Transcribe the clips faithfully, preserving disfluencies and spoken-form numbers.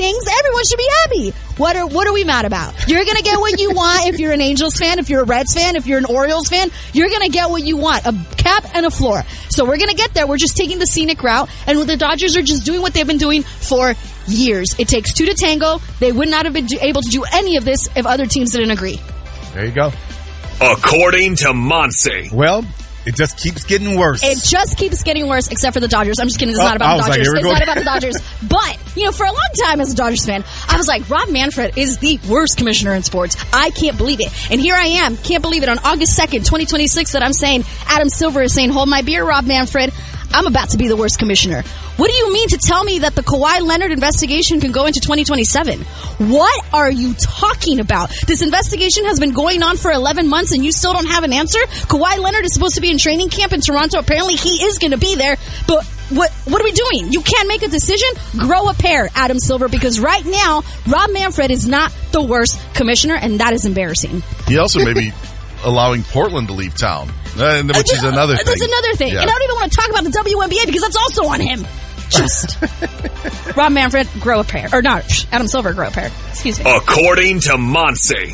things, everyone should be happy. What are what are we mad about? You're going to get what you want if you're an Angels fan, if you're a Reds fan, if you're an Orioles fan. You're going to get what you want, a cap and a floor. So we're going to get there. We're just taking the scenic route, and the Dodgers are just doing what they've been doing for years. It takes two to tango. They would not have been able to do any of this if other teams didn't agree. There you go. According to Monse. Well, it just keeps getting worse. It just keeps getting worse, except for the Dodgers. I'm just kidding. It's oh, not about the Dodgers. Like, it's not about the Dodgers. But, you know, for a long time as a Dodgers fan, I was like, Rob Manfred is the worst commissioner in sports. I can't believe it. And here I am. Can't believe it. On August second, twenty twenty-six, that I'm saying, Adam Silver is saying, hold my beer, Rob Manfred. I'm about to be the worst commissioner. What do you mean to tell me that the Kawhi Leonard investigation can go into twenty twenty-seven? What are you talking about? This investigation has been going on for eleven months and you still don't have an answer? Kawhi Leonard is supposed to be in training camp in Toronto. Apparently he is going to be there. But what what are we doing? You can't make a decision? Grow a pair, Adam Silver, because right now, Rob Manfred is not the worst commissioner, and that is embarrassing. He also may be allowing Portland to leave town, uh, which is another thing. That's another thing. Yeah. And I don't even want to talk about the W N B A because that's also on him. Just Rob Manfred, grow a pair. Or not, Adam Silver, grow a pair. Excuse me. According to Monse.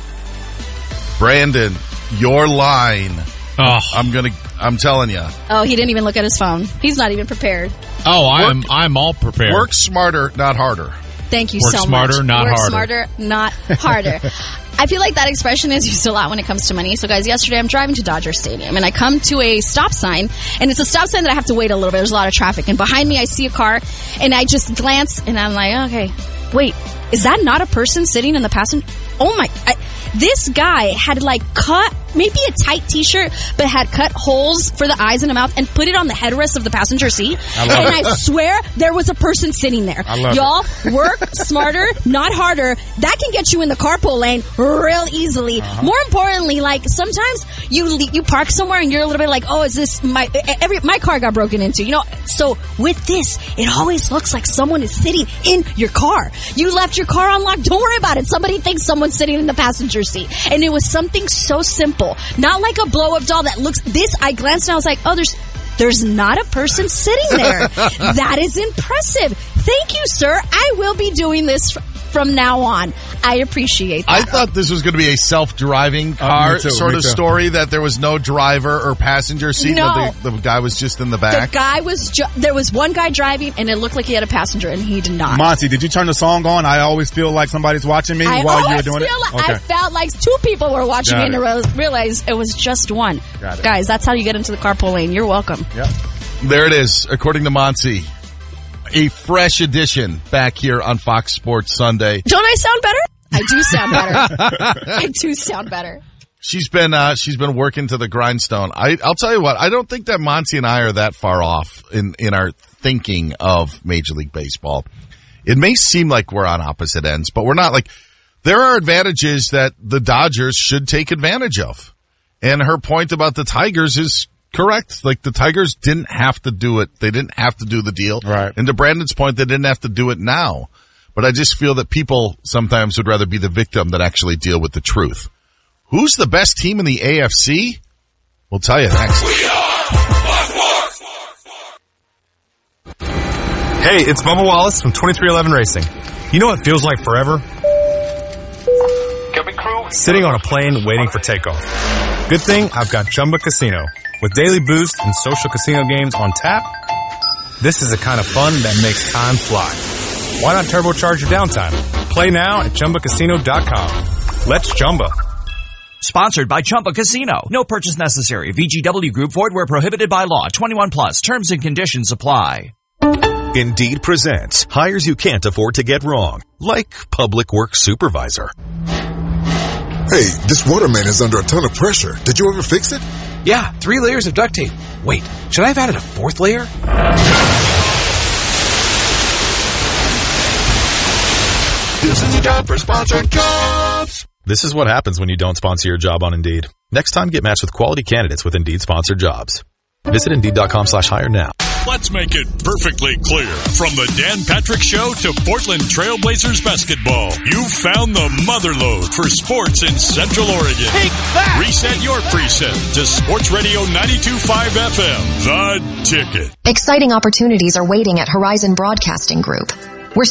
Brandon, your line. Oh. I'm gonna. I'm telling you. Oh, he didn't even look at his phone. He's not even prepared. Oh, I'm I'm all prepared. Work smarter, not harder. Thank you Work so smarter, much. not Work harder. smarter, not harder. I feel like that expression is used a lot when it comes to money. So, guys, yesterday I'm driving to Dodger Stadium, and I come to a stop sign, and it's a stop sign that I have to wait a little bit. There's a lot of traffic, and behind me I see a car, and I just glance, and I'm like, okay, wait, is that not a person sitting in the passenger? Oh, my... I, this guy had, like, cut maybe a tight T-shirt, but had cut holes for the eyes and the mouth and put it on the headrest of the passenger seat. I love and it. I swear there was a person sitting there. I love Y'all, work smarter, not harder. That can get you in the carpool lane real easily. Uh-huh. More importantly, like, sometimes you le- you park somewhere and you're a little bit like, oh, is this my every my car got broken into? You know, so with this, it always looks like someone is sitting in your car. You left your car unlocked. Don't worry about it. Somebody thinks someone's sitting in the passenger seat. And it was something so simple. Not like a blow-up doll that looks... This, I glanced and I was like, oh, there's there's not a person sitting there. That is impressive. Thank you, sir. I will be doing this f- from now on. I appreciate that. I thought this was going to be a self-driving car me too, sort me of too. story, that there was no driver or passenger seat, No. but the, the guy was just in the The back. guy was... Ju- there was one guy driving, and it looked like he had a passenger, and he did not. Monty, did you turn the song on? I always feel like somebody's watching me I while you were always doing feel it. like Okay. I felt like two people were watching Got me, and it. I re- realized it was just one. Got it. Guys, that's how you get into the carpool lane. You're welcome. Yep. There it is, according to Monty. A fresh edition back here on Fox Sports Sunday. Don't I sound better? I do sound better. I do sound better. She's been uh, she's been working to the grindstone. I, I'll tell you what, I don't think that Monty and I are that far off in, in our thinking of Major League Baseball. It may seem like we're on opposite ends, but we're not. Like, there are advantages that the Dodgers should take advantage of. And her point about the Tigers is correct. Like, the Tigers didn't have to do it. They didn't have to do the deal. Right. And to Brandon's point, they didn't have to do it now. But I just feel that people sometimes would rather be the victim than actually deal with the truth. Who's the best team in the A F C? We'll tell you next. We are Fox Sports. Hey, it's Bubba Wallace from twenty-three eleven Racing. You know what feels like forever? Sitting on a plane waiting for takeoff. Good thing I've got Chumba Casino. With daily boost and social casino games on tap, this is the kind of fun that makes time fly. Why not turbocharge your downtime? Play now at Chumba Casino dot com. Let's Chumba. Sponsored by Chumba Casino. No purchase necessary. V G W Group. Void where prohibited by law. twenty-one plus. Terms and conditions apply. Indeed presents hires you can't afford to get wrong, like public works supervisor. Hey, this water main is under a ton of pressure. Did you ever fix it? Yeah, three layers of duct tape. Wait, should I have added a fourth layer? This is a job for sponsored jobs. This is what happens when you don't sponsor your job on Indeed. Next time, get matched with quality candidates with Indeed sponsored jobs. Visit Indeed.com slash hire now. Let's make it perfectly clear. From the Dan Patrick Show to Portland Trailblazers basketball, you found the motherlode for sports in Central Oregon. Take that! Reset your preset to Sports Radio ninety-two point five F M, The Ticket. Exciting opportunities are waiting at Horizon Broadcasting Group.